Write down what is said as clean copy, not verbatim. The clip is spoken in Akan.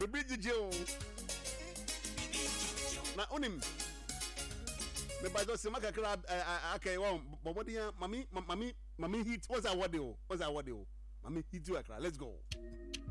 bridge Joe. Na onim. Me by the same crab okay but what dia mami hit what's that what do? Mami hit you akra. Let's go.